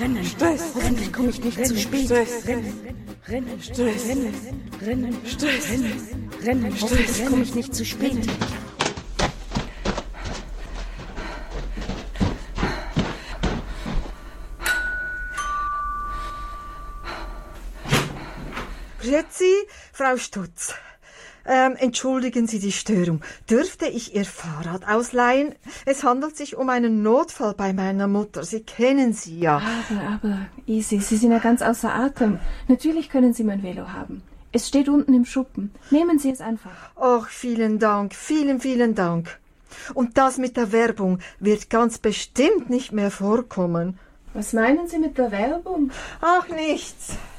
Stress. Hoffentlich komme ich nicht zu spät. Rennen. Stress. Rennen. Stress. Rennen. Hoffentlich komme ich nicht zu spät. Grüezi, Frau Stutz. Entschuldigen Sie die Störung. Dürfte ich Ihr Fahrrad ausleihen? Es handelt sich um einen Notfall bei meiner Mutter. Sie kennen sie ja. Aber, Isi, Sie sind ja ganz außer Atem. Natürlich können Sie mein Velo haben. Es steht unten im Schuppen. Nehmen Sie es einfach. Ach, vielen Dank. Vielen Dank. Und das mit der Werbung wird ganz bestimmt nicht mehr vorkommen. Was meinen Sie mit der Werbung? Ach, nichts.